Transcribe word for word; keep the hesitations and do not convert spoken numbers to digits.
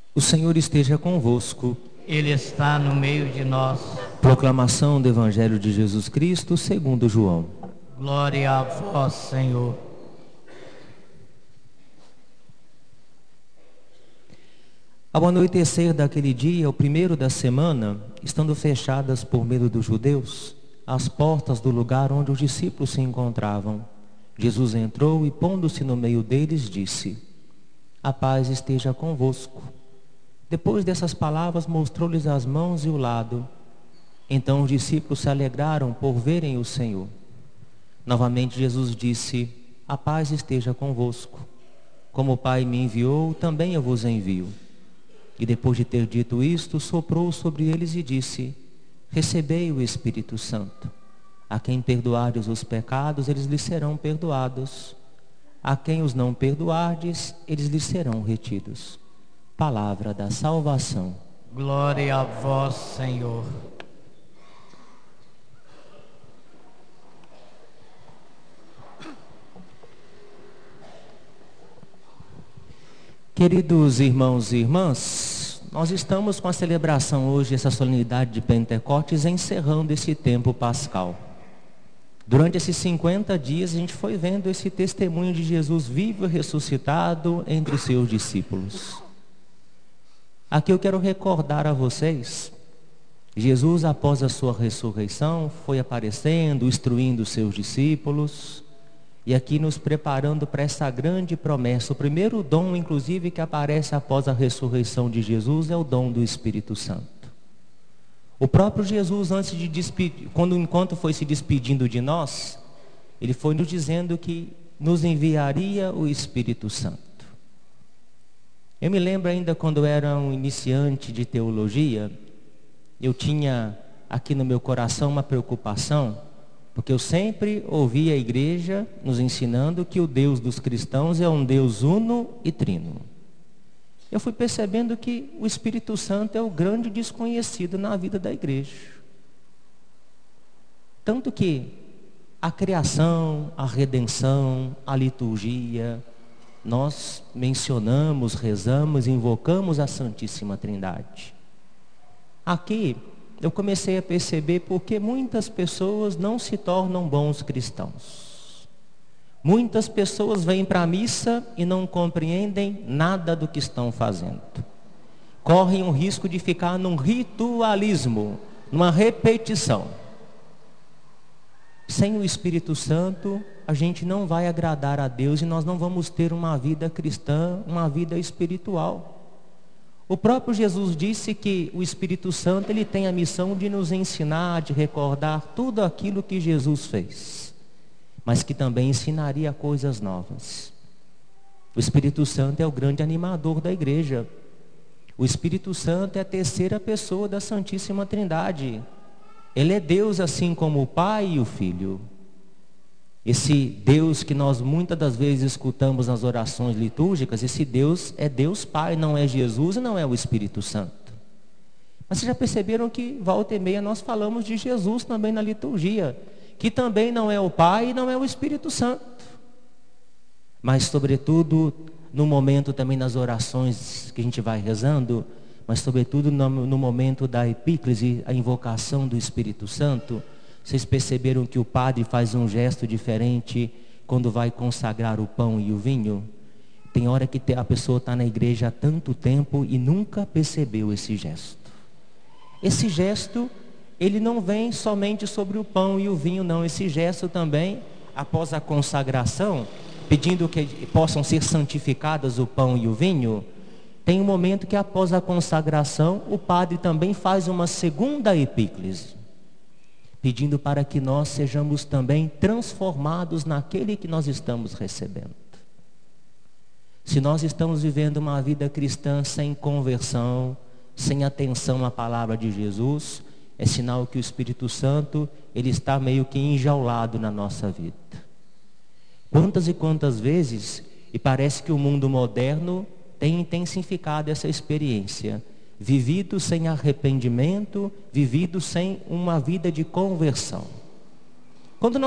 O Senhor esteja convosco. Ele está no meio de nós. Proclamação do Evangelho de Jesus Cristo segundo João. Glória a vós, Senhor. Ao anoitecer daquele dia, o primeiro da semana, estando fechadas por medo dos judeus, as portas do lugar onde os discípulos se encontravam, Jesus entrou e, pondo-se no meio deles, disse: A paz esteja convosco. Depois dessas palavras, mostrou-lhes as mãos e o lado. Então os discípulos se alegraram por verem o Senhor. Novamente Jesus disse: A paz esteja convosco. Como o Pai me enviou, também eu vos envio. E depois de ter dito isto, soprou sobre eles e disse: Recebei o Espírito Santo. A quem perdoardes os pecados, eles lhes serão perdoados. A quem os não perdoardes, eles lhes serão retidos. Palavra da salvação. Glória a vós, Senhor. Queridos irmãos e irmãs, nós estamos com a celebração hoje, essa solenidade de Pentecostes, encerrando esse tempo pascal. Durante esses cinquenta dias, a gente foi vendo esse testemunho de Jesus vivo e ressuscitado entre os seus discípulos. Aqui eu quero recordar a vocês, Jesus, após a sua ressurreição, foi aparecendo, instruindo os seus discípulos, e aqui nos preparando para essa grande promessa. O primeiro dom, inclusive, que aparece após a ressurreição de Jesus é o dom do Espírito Santo. O próprio Jesus, antes de despedir, quando enquanto foi se despedindo de nós, ele foi nos dizendo que nos enviaria o Espírito Santo. Eu me lembro ainda quando eu era um iniciante de teologia, eu tinha aqui no meu coração uma preocupação, porque eu sempre ouvi a igreja nos ensinando que o Deus dos cristãos é um Deus uno e trino. Eu fui percebendo que o Espírito Santo é o grande desconhecido na vida da igreja. Tanto que a criação, a redenção, a liturgia, nós mencionamos, rezamos, invocamos a Santíssima Trindade. Aqui eu comecei a perceber porque muitas pessoas não se tornam bons cristãos. Muitas pessoas vêm para a missa e não compreendem nada do que estão fazendo. Correm o risco de ficar num ritualismo, numa repetição. Sem o Espírito Santo, a gente não vai agradar a Deus e nós não vamos ter uma vida cristã, uma vida espiritual. O próprio Jesus disse que o Espírito Santo ele tem a missão de nos ensinar, de recordar tudo aquilo que Jesus fez, mas que também ensinaria coisas novas. O Espírito Santo é o grande animador da igreja. O Espírito Santo é a terceira pessoa da Santíssima Trindade. Ele é Deus assim como o Pai e o Filho. Esse Deus que nós muitas das vezes escutamos nas orações litúrgicas, esse Deus é Deus Pai, não é Jesus e não é o Espírito Santo. Mas vocês já perceberam que volta e meia nós falamos de Jesus também na liturgia, que também não é o Pai e não é o Espírito Santo. Mas sobretudo no momento também nas orações que a gente vai rezando, mas sobretudo no, no momento da epíclise, a invocação do Espírito Santo, vocês perceberam que o padre faz um gesto diferente quando vai consagrar o pão e o vinho? Tem hora que a pessoa está na igreja há tanto tempo e nunca percebeu esse gesto. Esse gesto, ele não vem somente sobre o pão e o vinho, não. Esse gesto também, após a consagração, pedindo que possam ser santificadas o pão e o vinho, tem um momento que após a consagração, o padre também faz uma segunda epíclise, pedindo para que nós sejamos também transformados naquele que nós estamos recebendo. Se nós estamos vivendo uma vida cristã sem conversão, sem atenção à palavra de Jesus, é sinal que o Espírito Santo, ele está meio que enjaulado na nossa vida. Quantas e quantas vezes, e parece que o mundo moderno tem intensificado essa experiência, vivido sem arrependimento, vivido sem uma vida de conversão. Quando nós